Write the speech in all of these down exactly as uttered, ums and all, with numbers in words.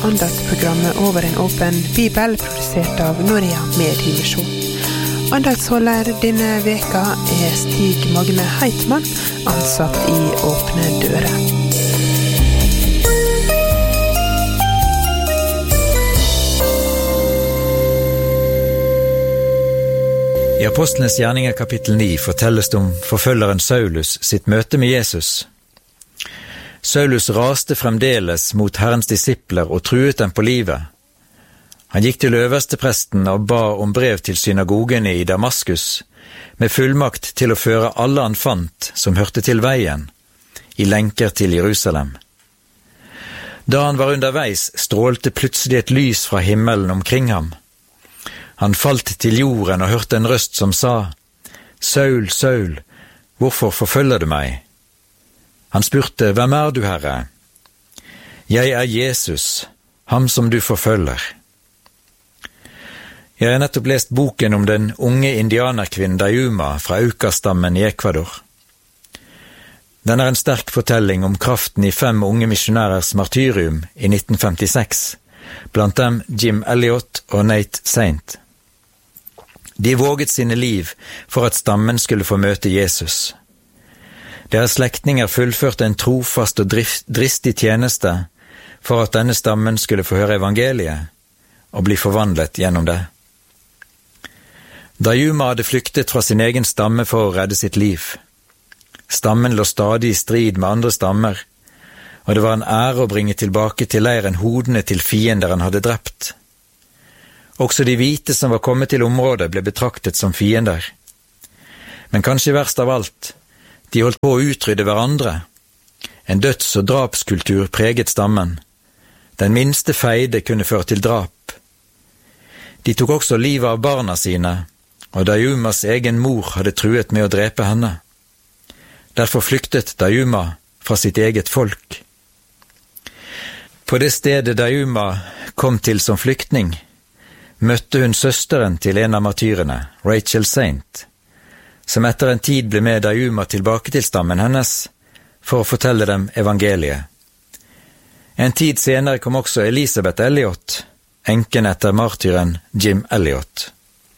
andaktsprogrammet Over en åpen bibel, produsert av Norea Mediemisjon. Andaktsholder denne veka er Stig Magne Heitmann, ansatt i Åpne Dører. I Apostlenes gjerninger kapittel ni fortelles det om forfølgeren Saulus sitt møte med Jesus. Saulus raste fremdeles mot Herrens disipler og truet dem på livet. Han gikk til øverstepresten og ba om brev til synagogene i Damaskus, med fullmakt til å føre alle han fant som hørte til veien, i lenker til Jerusalem. Da han var underveis, strålte plutselig et lys fra himmelen omkring ham. Han falt til jorden og hørte en røst som sa, «Saul, Saul, hvorfor forfølger du meg?» Han spurte, «Hvem er du, Herre?» «Jeg er Jesus, ham som du forfølger.» Jeg har nettopp lest boken om den unge indianerkvinnen Dayuma fra Auca-stammen i Ecuador. Den er en sterk fortelling om kraften i fem unge misjonærers martyrium i nitten femtiseks, blant dem Jim Elliot og Nate Saint. De våget sine liv for at stammen skulle få møte Jesus. Deres slektninger fullførte en trofast og dristig tjeneste for at denne stammen skulle få høre evangeliet og bli forvandlet gjennom det. Dayuma hadde flyktet fra sin egen stamme for å redde sitt liv. Stammen lå stadig i strid med andre stammer, og det var en ære å bringe tilbake til leiren hodene til fiender han hadde drept. Også de hvite som var kommet til området ble betraktet som fiender. Men kanskje verst av alt, de holdt på å utrydde hverandre. En døds- og drapskultur preget stammen. Den minste feide kunne føre til drap. De tok også livet av barna sine, og Dayumas egen mor hadde truet med å drepe henne. Derfor flyktet Dayuma fra sitt eget folk. På det stedet Dayuma kom til som flyktning, møtte hun søsteren til en av martyrene, Rachel Saint, som etter en tid ble med Dayuma tilbake til stammen hennes for å fortelle dem evangeliet. En tid senere kom også Elisabeth Elliot, enken etter martyren Jim Elliot.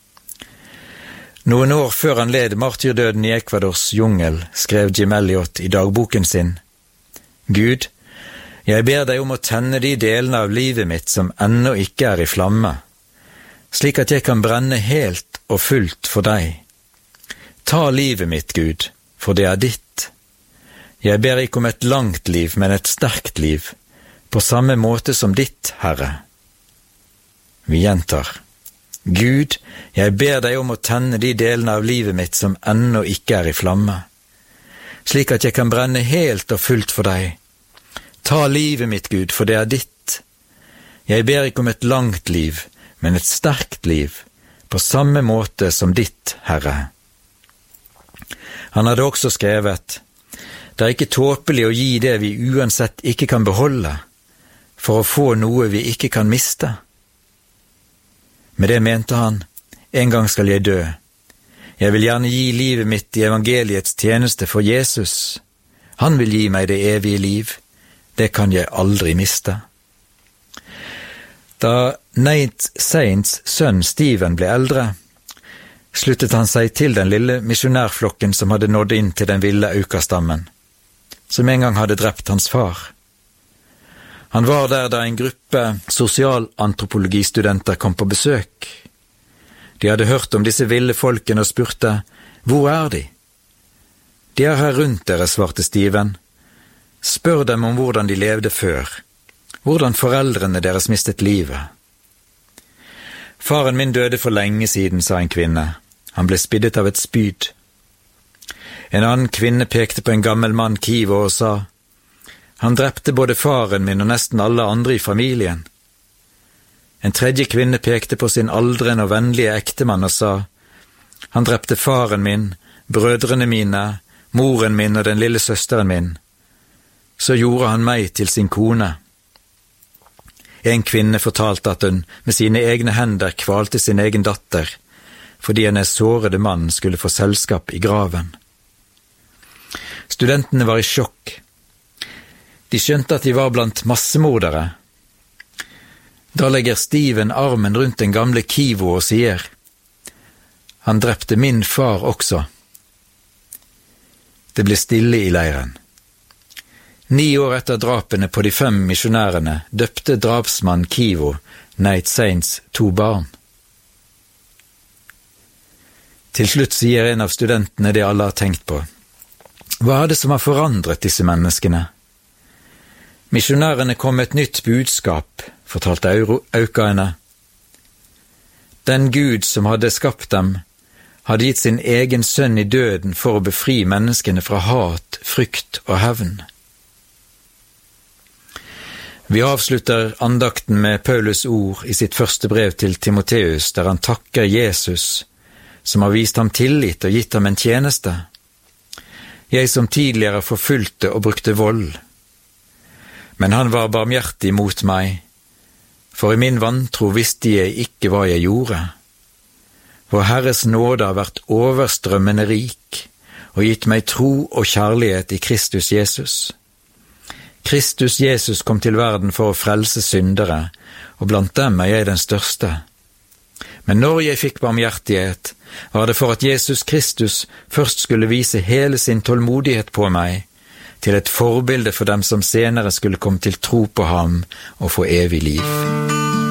Noen år før han led martyrdøden i Ecuadors jungel, skrev Jim Elliot i dagboken sin, «Gud, jeg ber deg om å tenne de delene av livet mitt som ennå ikke er i flamme, slik at jeg kan brenne helt og fullt for deg. Ta livet mitt, Gud, for det er ditt. Jeg ber ikke om et langt liv, men et sterkt liv, på samme måte som ditt, Herre.» Vi gjentar, «Gud, jeg ber deg om å tenne de delene av livet mitt som ennå ikke er i flamme, slik at jeg kan brenne helt og fullt for deg. Ta livet mitt, Gud, for det er ditt. Jeg ber ikke om et langt liv, men et sterkt liv, på samme måte som ditt, Herre.» Han hadde også skrevet, «Det er ikke tåpelig å gi det vi uansett ikke kan beholde, for å få noe vi ikke kan miste.» Med det mente han, «En gang skal jeg dø. Jeg vil gjerne gi livet mitt i evangeliets tjeneste for Jesus. Han vil gi meg det evige liv. Det kan jeg aldri miste.» Da Nate Saints sønn Steven ble eldre, sluttet han seg til den lille misjonærflokken som hadde nådd inn til den ville Auca-stammen, som en gang hadde drept hans far. Han var der da en gruppe sosialantropologistudenter kom på besøk. De hadde hørt om disse ville folkene og spurte, «Hvor er de?» «De er her rundt dere», svarte Steven. «Spør dem om hvordan de levde før, hvordan foreldrene deres mistet livet.» «Faren min døde for lenge siden», sa en kvinne. Han ble spiddet av et spyd. En annen kvinne pekte på en gammel mann Kivo og sa, «Han drepte både faren min og nesten alle andre i familien.» En tredje kvinne pekte på sin aldrende og vennlige ektemann og sa, «Han drepte faren min, brødrene mine, moren min og den lille søsteren min. Så gjorde han meg til sin kone.» En kvinne fortalte at hun med sine egne hender kvalte sin egen datter, fordi hennes sårede mann skulle få selskap i graven. Studentene var i sjokk. De skjønte at de var blant massemordere. Da legger Steven armen rundt den gamle Kivo og sier, «Han drepte min far også.» Det ble stille i leiren. Ni år etter drapene på de fem misjonærene døpte drapsmann Kivo Nate Saints to barn. Til slutt sier en av studentene det alle har tenkt på. Hva er det som har forandret disse menneskene? Misjonærene kom med et nytt budskap, fortalte Aukaene. Den Gud som hadde skapt dem, hadde gitt sin egen sønn i døden for å befri menneskene fra hat, frykt og hevn. Vi avslutter andakten med Paulus ord i sitt første brev til Timoteus, der han takker Jesus, som har vist ham tillit og gitt ham en tjeneste. Jeg som tidligere forfulgte og brukte vold, men han var barmhjertig mot meg, for i min vantro visste jeg ikke hva jeg gjorde. Vår Herres nåde har vært overstrømmende rik, og gitt meg tro og kjærlighet i Kristus Jesus. Kristus Jesus kom til verden for å frelse syndere, og blant dem er jeg den største. Men når jeg fikk barmhjertighet, var det for at Jesus Kristus først skulle vise hele sin tålmodighet på meg, til et forbilde for dem som senere skulle komme til tro på ham og få evig liv.